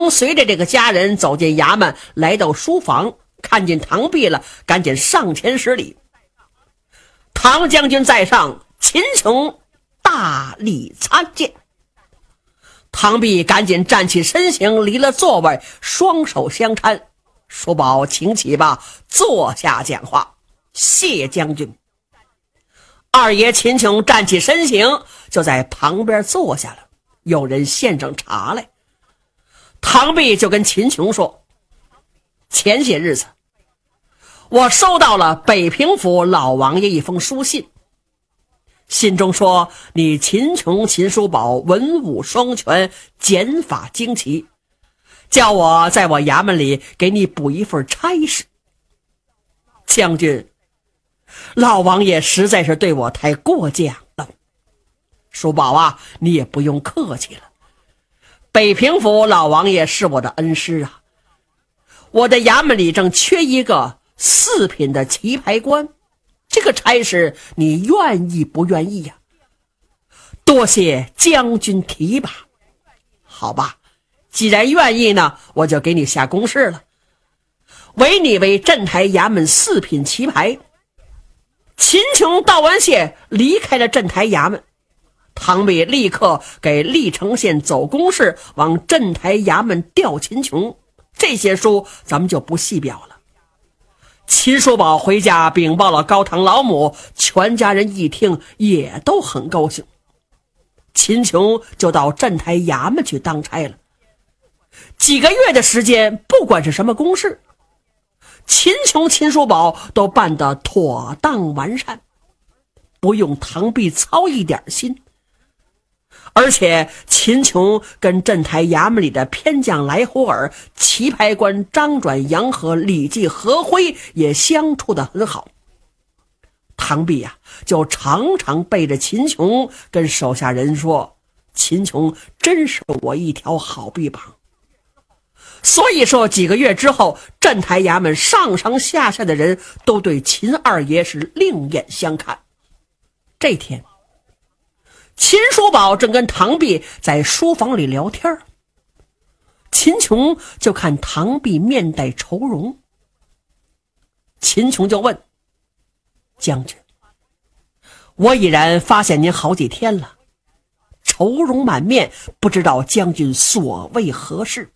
随着这个家人走进衙门，来到书房，看见唐弼了，赶紧上前施礼。唐将军在上，秦琼大力参见。唐弼赶紧站起身形，离了座位，双手相搀。叔宝，请起吧，坐下讲话。谢将军。二爷秦琼站起身形，就在旁边坐下了。有人献上茶来。唐弼就跟秦琼说，前些日子我收到了北平府老王爷一封书信，信中说你秦琼秦叔宝文武双全，剪法精奇，叫我在我衙门里给你补一份差事。将军，老王爷实在是对我太过奖了。叔宝啊，你也不用客气了，北平府老王爷是我的恩师啊，我的衙门里正缺一个4品的棋牌官，这个差事你愿意不愿意呀？多谢将军提拔。好吧，既然愿意呢，我就给你下公示了，委你为镇台衙门4品棋牌。秦琼道完谢，离开了镇台衙门。唐弼立刻给历城县走公事，往镇台衙门调秦琼。这些书咱们就不细表了。秦叔宝回家禀报了高堂老母，全家人一听也都很高兴。秦琼就到镇台衙门去当差了。几个月的时间，不管是什么公事，秦琼秦叔宝都办得妥当完善，不用唐弼操一点心。而且秦琼跟镇台衙门里的偏将来胡尔、棋牌官张转、杨和、李继、何辉也相处得很好。唐弼啊，就常常背着秦琼跟手下人说，秦琼真是我一条好臂膀。所以说几个月之后，镇台衙门上上下下的人都对秦二爷是另眼相看。这天秦叔宝正跟唐弼在书房里聊天，秦琼就看唐弼面带愁容。秦琼就问，将军，我已然发现您好几天了，愁容满面，不知道将军所谓何事？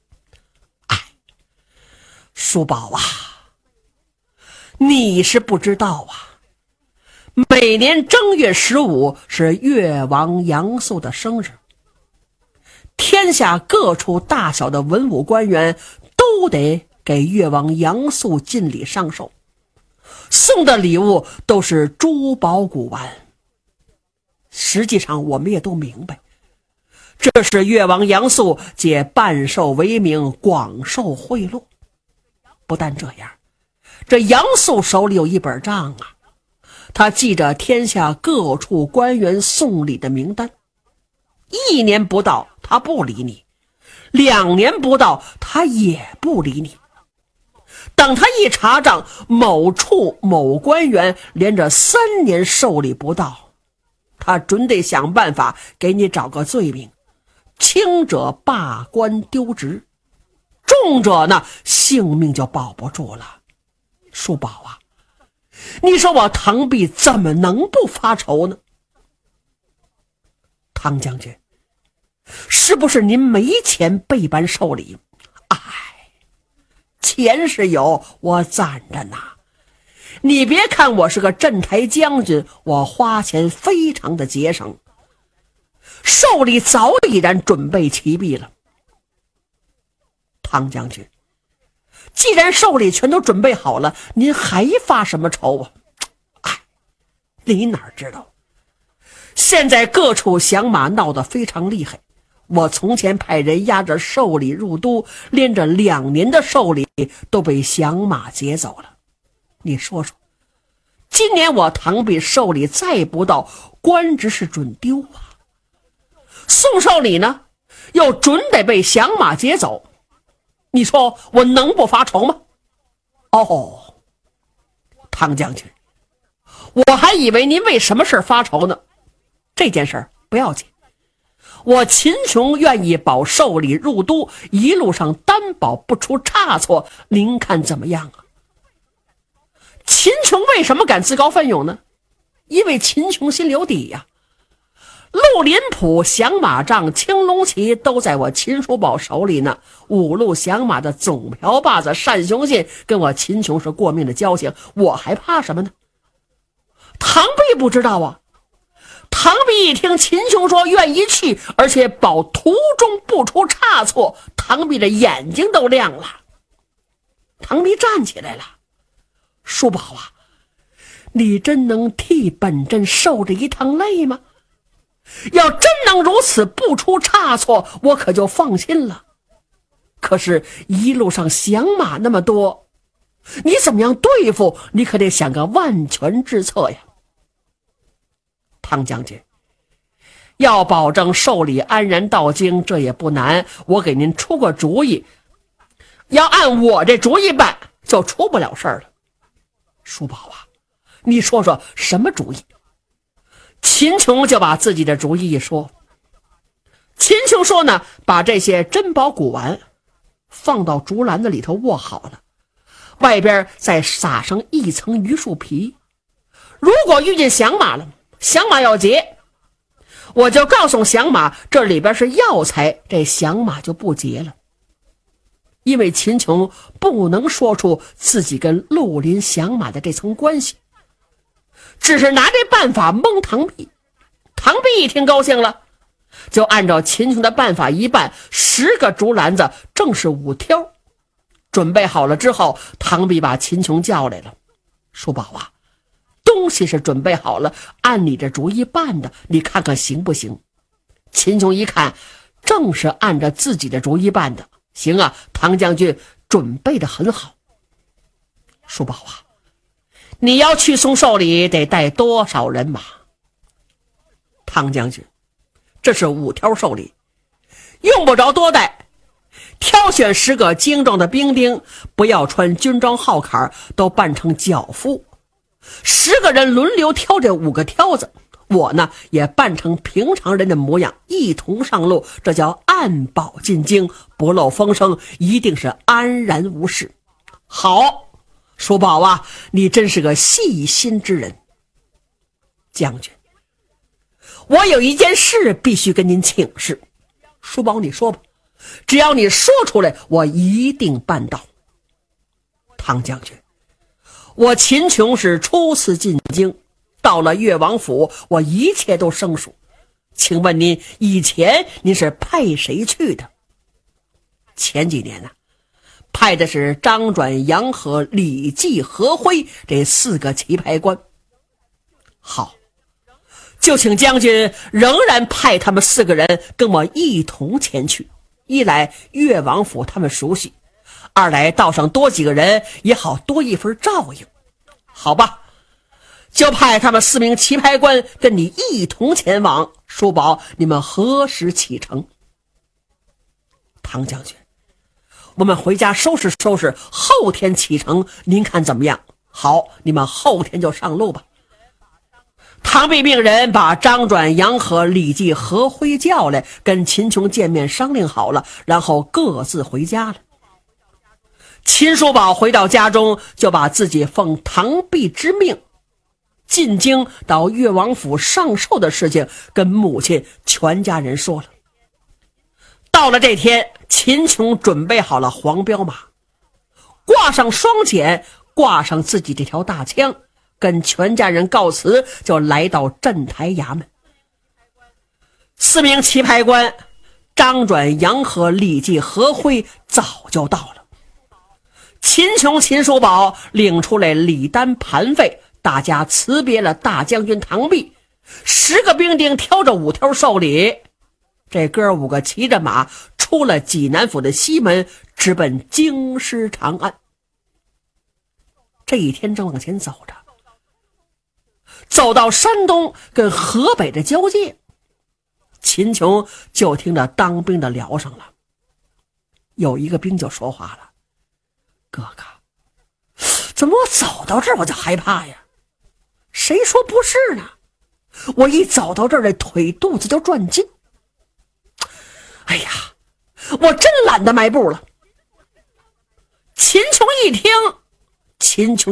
叔宝啊，你是不知道啊，每年正月15是越王杨素的生日，天下各处大小的文武官员都得给越王杨素进礼上寿，送的礼物都是珠宝古玩。实际上我们也都明白，这是越王杨素借办寿为名广受贿赂。不但这样，这杨素手里有一本账啊，他记着天下各处官员送礼的名单，1年不到他不理你，2年不到他也不理你。等他一查账，某处某官员连着3年受理不到，他准得想办法给你找个罪名，轻者罢官丢职，重者呢性命就保不住了。叔宝啊，你说我唐弼怎么能不发愁呢？唐将军，是不是您没钱备办寿礼？哎，钱是有，我攒着呢。你别看我是个镇台将军，我花钱非常的节省，寿礼早已然准备齐毕了。唐将军，既然寿礼全都准备好了，您还发什么愁啊？哎，你哪知道，现在各处响马闹得非常厉害，我从前派人押着寿礼入都，连着2年的寿礼都被响马劫走了。你说说，今年我唐弼寿礼再不到，官职是准丢啊。送寿礼呢，又准得被响马劫走，你说我能不发愁吗？哦，唐将军，我还以为您为什么事发愁呢。这件事不要紧， 我秦琼愿意保受理入都，一路上担保不出差错，您看怎么样啊？秦琼为什么敢自告奋勇呢？因为秦琼心里有底呀。陆林甫、响马帐、青龙旗都在我秦叔宝手里呢。五路响马的总瓢把子单雄信跟我秦琼是过命的交情，我还怕什么呢？唐弼不知道啊。唐弼一听秦琼说愿意去，而且保途中不出差错，唐弼的眼睛都亮了。唐弼站起来了，叔宝啊，你真能替本镇受这一趟累吗？要真能如此不出差错，我可就放心了。可是一路上响马那么多，你怎么样对付？你可得想个万全之策呀。唐将军，要保证受理安然到京，这也不难，我给您出个主意，要按我这主意办，就出不了事儿了。叔宝啊，你说说什么主意？秦琼就把自己的主意一说。秦琼说呢，把这些珍宝古玩放到竹篮子里头握好了，外边再撒上一层榆树皮，如果遇见响马了，响马要劫，我就告诉响马这里边是药材，这响马就不劫了。因为秦琼不能说出自己跟绿林响马的这层关系，只是拿这办法蒙唐弼。唐弼一听高兴了，就按照秦琼的办法一办，10个竹篮子正是5挑。准备好了之后，唐弼把秦琼叫来了。叔宝啊，东西是准备好了，按你这主意办的，你看看行不行？秦琼一看，正是按照自己的主意办的。行啊，唐将军准备的很好。叔宝啊，你要去送寿礼得带多少人马？唐将军，这是5挑寿礼，用不着多带，挑选10个精壮的兵丁，不要穿军装号坎，都扮成脚夫，10个人轮流挑这5个挑子，我呢也扮成平常人的模样，一同上路，这叫暗保进京，不露风声，一定是安然无事。好，叔宝啊，你真是个细心之人。将军，我有一件事必须跟您请示。叔宝你说吧，只要你说出来，我一定办到。唐将军，我秦琼是初次进京，到了越王府，我一切都生疏，请问您以前您是派谁去的？前几年呢，派的是张转、杨和、李继、何辉这4个棋牌官。好，就请将军仍然派他们4个人跟我一同前去，一来越王府他们熟悉，二来道上多几个人也好多一份照应。好吧，就派他们4名棋牌官跟你一同前往。叔宝，你们何时启程？唐将军，我们回家收拾收拾，后天启程，您看怎么样？好，你们后天就上路吧。唐弼命人把张转、杨和、李继、何辉叫来，跟秦琼见面商量好了，然后各自回家了。秦叔宝回到家中，就把自己奉唐弼之命进京到越王府上寿的事情跟母亲全家人说了。到了这天，秦琼准备好了黄骠马，挂上双锏，挂上自己这条大枪，跟全家人告辞，就来到镇台衙门。4名棋牌官张转、杨和、李继、何辉早就到了。秦琼、秦叔宝领出来礼单盘费，大家辞别了大将军唐弼，10个兵丁挑着5挑寿礼，这哥5个骑着马出了济南府的西门，直奔京师长安。这一天正往前走着，走到山东跟河北的交界，秦琼就听着当兵的聊上了。有一个兵就说话了：哥哥，怎么我走到这儿我就害怕呀？谁说不是呢？我一走到这儿，这腿肚子就转筋。 哎呀，我真懒得迈步了。秦琼一听，秦琼